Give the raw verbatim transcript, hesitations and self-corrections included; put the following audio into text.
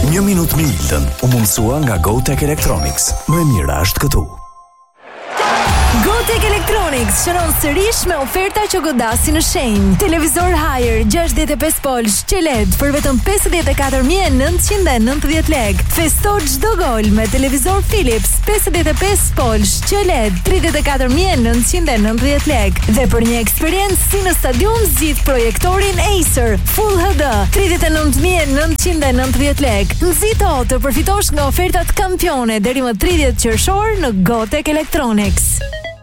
Një minutë me Iltën u mundsua nga GoTech Electronics. Më e mira është këtu. GoTech Electronics shënon sërish me oferta që godasin në shenjë. Televizor Haier gjashtëdhjetë e pesë polsh Q L E D për vetëm pesëdhjetë e katër mijë e nëntëqind e nëntëdhjetë lekë. Festo çdo gol me televizor Philips pesëdhjetë e pesë polsh Q L E D tridhjetë e katër mijë e nëntëqind e nëntëdhjetë lekë. Dhe për një eksperiencë si në stadium zgjidh projektorin Acer Full H D tridhjetë e nëntë mijë e nëntëqind e nëntëdhjetë lekë. Nxito të përfitosh nga ofertat kampione deri më tridhjetë qershor në GoTech Electronics.